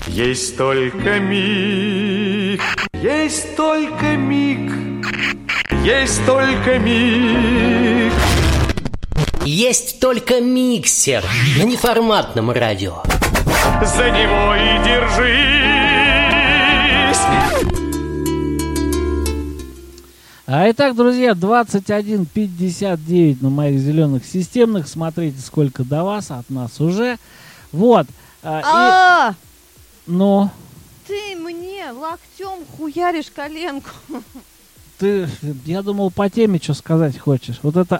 Есть только миг, есть только миг, есть только миг. Есть только миксер на неформатном радио. За него и держись. Итак, друзья, 21:59 на моих зеленых системных. Смотрите, сколько до вас, от нас уже. Вот. Ну? Ты мне локтем хуяришь коленку. Я думал, по теме что сказать хочешь. Вот это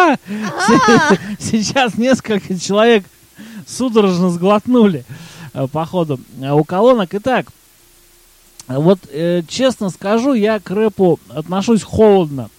Сейчас несколько человек судорожно сглотнули, походу, у колонок. Итак, вот честно скажу, я к рэпу отношусь холодно.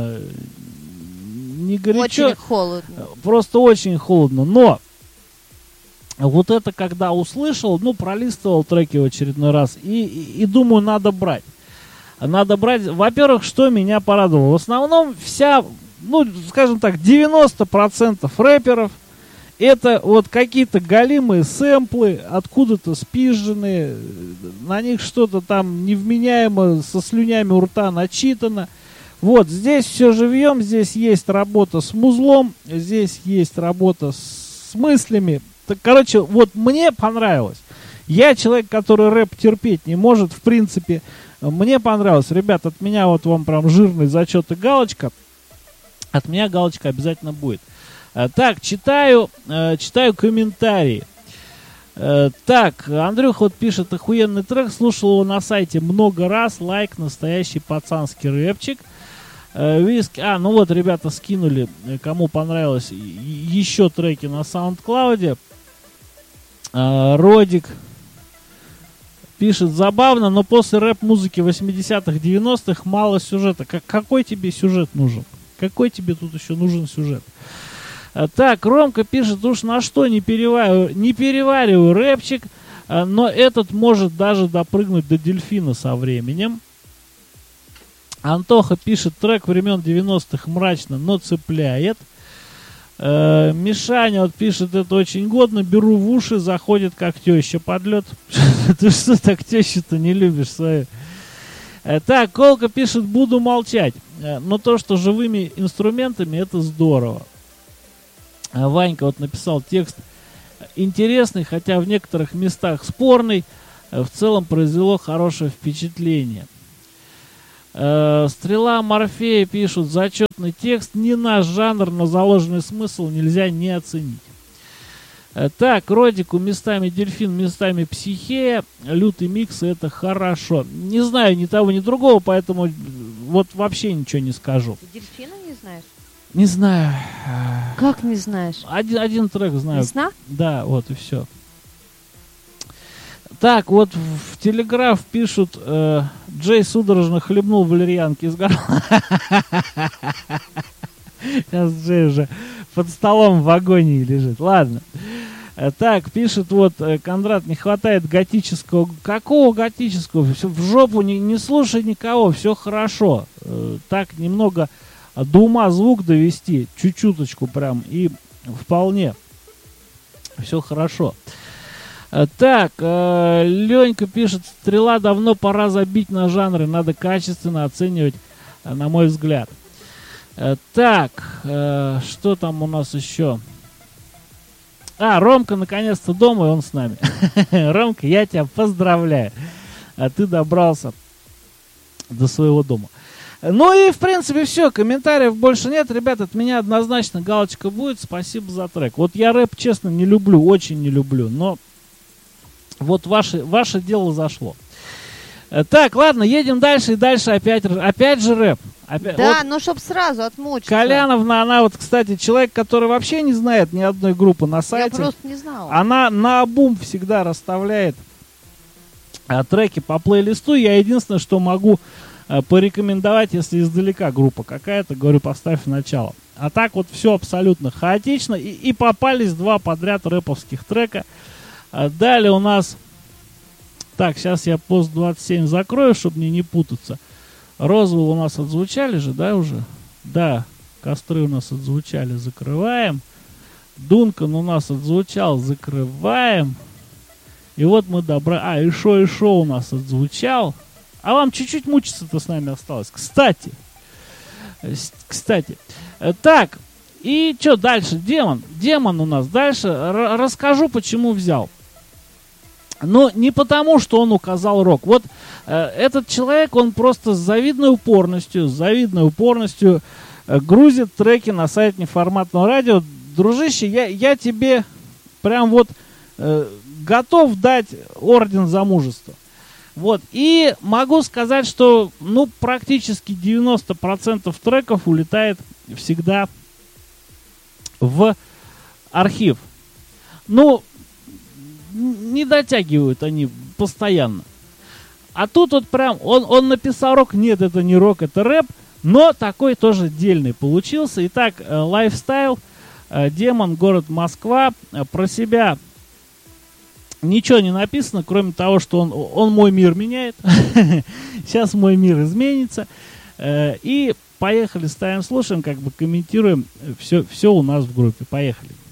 Не горячо. Очень холодно. Просто очень холодно. Но вот это когда услышал, пролистывал треки в очередной раз и думаю, надо брать. Надо брать. Во-первых, что меня порадовало. В основном скажем так, 90% рэперов это вот какие-то галимые сэмплы, откуда-то спизженные, на них что-то там невменяемо со слюнями у рта начитано. Вот, здесь все живьем, здесь есть работа с музлом, здесь есть работа с мыслями. Так, короче, вот мне понравилось. Я человек, который рэп терпеть не может, в принципе. Мне понравилось. Ребят, от меня вот вам прям жирный зачет и галочка. От меня галочка обязательно будет. Так, читаю комментарии. Так, Андрюха вот пишет: охуенный трек, слушал его на сайте много раз, лайк, настоящий пацанский рэпчик. Виски, вот ребята скинули, кому понравилось, еще треки на SoundCloud. Родик пишет: забавно, но после рэп-музыки 80-х, 90-х мало сюжета. Какой тебе сюжет нужен? Какой тебе тут еще нужен сюжет? Так, Ромка пишет: уж на что не перевариваю рэпчик, но этот может даже допрыгнуть до дельфина со временем. Антоха пишет: трек времен 90-х мрачно, но цепляет. Мишаня вот пишет: это очень годно, беру в уши, заходит как теща под лед. Ты что так тещу-то не любишь свою? Так, Колка пишет: буду молчать, но то, что живыми инструментами, это здорово. Ванька вот написал текст интересный, хотя в некоторых местах спорный, в целом произвело хорошее впечатление. Стрела Морфея пишут: зачетный текст, не наш жанр, но заложенный смысл нельзя не оценить. Так, Родику местами дельфин, местами психея, лютый микс, это хорошо. Не знаю ни того, ни другого, поэтому вот вообще ничего не скажу. Ты дельфина не знаешь? Не знаю. Как не знаешь? Один трек знаю. Весна? Да, вот и все. Так, вот в Телеграф пишут: Джей судорожно хлебнул валерьянки из горла. Сейчас Джей уже под столом в агонии лежит. Ладно. Так, пишет вот Кондрат: не хватает готического. Какого готического? Все в жопу, не слушай никого, все хорошо. Так, немного до ума звук довести, чуть-чуточку прям, и вполне все хорошо. Так, Ленька пишет: стрела, давно пора забить на жанры, надо качественно оценивать, на мой взгляд. Так, что там у нас еще? Ромка наконец-то дома, и он с нами. Ромка, я тебя поздравляю. Ты добрался до своего дома. Ну и, в принципе, все. Комментариев больше нет. Ребят, от меня однозначно галочка будет. Спасибо за трек. Вот я рэп, честно, не люблю, очень не люблю. Но вот ваше дело зашло. Так, ладно, едем дальше и дальше. Опять же рэп. Да, вот, но чтоб сразу отмочиться. Коляновна, она вот, кстати, человек, который вообще не знает ни одной группы на сайте. Я просто не знала. Она наобум всегда расставляет треки по плейлисту. Я единственное, что могу порекомендовать, если издалека группа какая-то, говорю, поставь в начало. А так вот все абсолютно хаотично. И попались два подряд рэповских трека. Далее у нас... Так, сейчас я пост 27 закрою, чтобы мне не путаться. Розовые у нас отзвучали же, да, уже? Да, костры у нас отзвучали, закрываем. Дункан у нас отзвучал, закрываем. И вот мы добрали... и шо у нас отзвучал. А вам чуть-чуть мучиться-то с нами осталось. Кстати. Так, и что дальше? Демон у нас. Дальше расскажу, почему взял. Но не потому, что он указал рок. Вот этот человек, он просто с завидной упорностью грузит треки на сайт Неформатного радио. Дружище, я тебе прям вот готов дать орден за мужество. Вот. И могу сказать, что практически 90% треков улетает всегда в архив. Не дотягивают они постоянно. А тут вот прям он написал рок. Нет, это не рок, это рэп. Но такой тоже дельный получился. Итак, Lifestyle, Демон, город Москва. Про себя ничего не написано, кроме того, что он мой мир меняет. Сейчас мой мир изменится. И поехали, ставим, слушаем, комментируем. Все у нас в группе. Поехали.